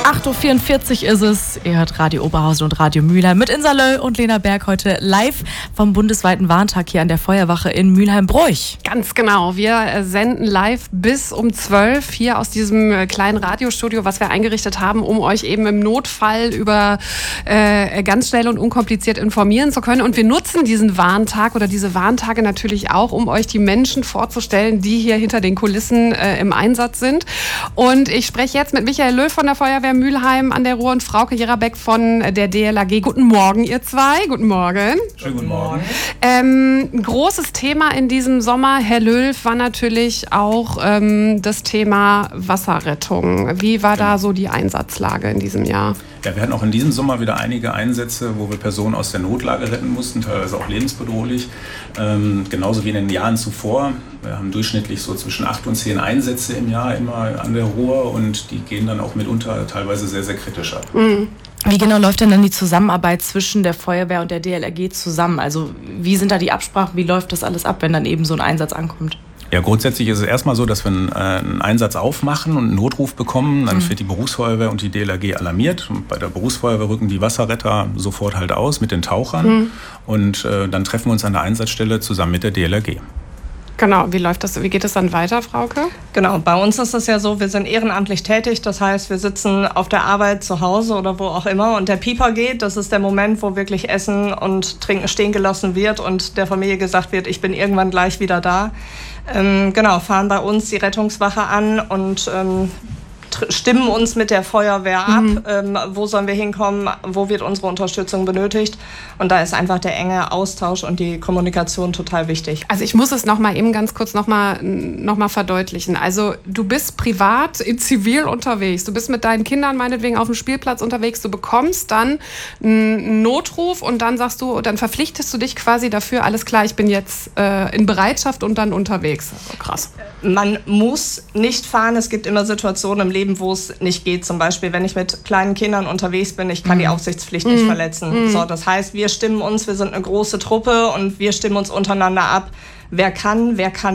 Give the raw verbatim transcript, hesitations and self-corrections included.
acht Uhr vierundvierzig ist es. Ihr hört Radio Oberhausen und Radio Mülheim mit Insa Löll und Lena Berg heute live vom bundesweiten Warntag hier an der Feuerwache in Mülheim-Broich. Ganz genau. Wir senden live bis um zwölf hier aus diesem kleinen Radiostudio, was wir eingerichtet haben, um euch eben im Notfall über äh, ganz schnell und unkompliziert informieren zu können. Und wir nutzen diesen Warntag oder diese Warntage natürlich auch, um euch die Menschen vorzustellen, die hier hinter den Kulissen äh, im Einsatz sind. Und ich spreche jetzt mit Michael Löw von der Feuerwehr Mülheim an der Ruhr und Frauke Jerabek von der D L R G. Guten Morgen, ihr zwei. Guten Morgen. Schönen guten Morgen. Ähm, ein großes Thema in diesem Sommer, Herr Löw, war natürlich auch ähm, das Thema Wasserrettung. Wie war da so die Einsatzlage in diesem Jahr? Ja, wir hatten auch in diesem Sommer wieder einige Einsätze, wo wir Personen aus der Notlage retten mussten, teilweise auch lebensbedrohlich. Ähm, genauso wie in den Jahren zuvor. Wir haben durchschnittlich so zwischen acht und zehn Einsätze im Jahr immer an der Ruhr und die gehen dann auch mitunter teilweise sehr, sehr kritisch ab. Mhm. Wie genau läuft denn dann die Zusammenarbeit zwischen der Feuerwehr und der D L R G zusammen? Also wie sind da die Absprachen, wie läuft das alles ab, wenn dann eben so ein Einsatz ankommt? Ja, grundsätzlich ist es erstmal so, dass wir einen, äh, einen Einsatz aufmachen und einen Notruf bekommen. Dann mhm. wird die Berufsfeuerwehr und die D L R G alarmiert. Und bei der Berufsfeuerwehr rücken die Wasserretter sofort halt aus mit den Tauchern. Mhm. Und äh, dann treffen wir uns an der Einsatzstelle zusammen mit der D L R G. Genau, wie läuft das, wie geht es dann weiter, Frauke? Genau, bei uns ist es ja so, wir sind ehrenamtlich tätig, das heißt, wir sitzen auf der Arbeit zu Hause oder wo auch immer und der Pieper geht, das ist der Moment, wo wirklich Essen und Trinken stehen gelassen wird und der Familie gesagt wird, ich bin irgendwann gleich wieder da. Ähm, genau, fahren bei uns die Rettungswache an und ähm, stimmen uns mit der Feuerwehr ab, mhm. ähm, wo sollen wir hinkommen, wo wird unsere Unterstützung benötigt und da ist einfach der enge Austausch und die Kommunikation total wichtig. Also ich muss es noch mal eben ganz kurz noch mal, noch mal verdeutlichen. Also du bist privat in Zivil unterwegs, du bist mit deinen Kindern meinetwegen auf dem Spielplatz unterwegs, du bekommst dann einen Notruf und dann sagst du, dann verpflichtest du dich quasi dafür, alles klar, ich bin jetzt äh, in Bereitschaft und dann unterwegs. Also krass. Man muss nicht fahren, es gibt immer Situationen im Leben, wo es nicht geht. Zum Beispiel, wenn ich mit kleinen Kindern unterwegs bin, ich kann mhm. die Aufsichtspflicht nicht mhm. verletzen. Mhm. So, das heißt, wir stimmen uns, wir sind eine große Truppe und wir stimmen uns untereinander ab, wer kann, wer kann